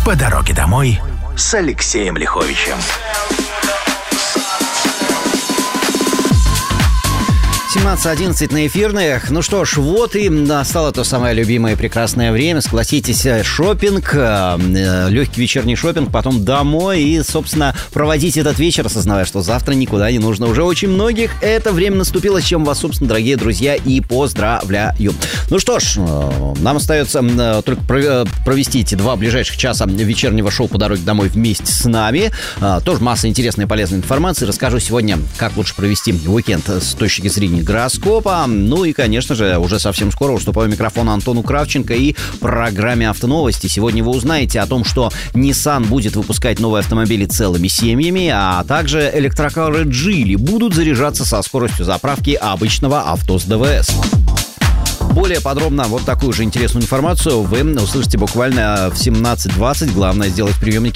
по дороге домой с Алексеем Лиховичем. 17:11 на эфирных. Ну что ж, вот и настало то самое любимое и прекрасное время. Согласитесь, шопинг, легкий вечерний шопинг, потом домой и, собственно, проводить этот вечер, осознавая, что завтра никуда не нужно. Уже очень многих это время наступило, с чем вас, собственно, дорогие друзья, и поздравляю. Ну что ж, нам остается только провести эти 2 ближайших часа вечернего шоу «По дороге домой» вместе с нами. Тоже масса интересной и полезной информации. Расскажу сегодня, как лучше провести уикенд с точки зрения гороскопа. Ну и, конечно же, уже совсем скоро уступаю микрофон Антону Кравченко и программе «Автоновости». Сегодня вы узнаете о том, что Nissan будет выпускать новые автомобили целыми семьями, а также электрокары Geely будут заряжаться со скоростью заправки обычного авто с ДВС. Более подробно вот такую же интересную информацию вы услышите буквально в 17:20. Главное сделать приемники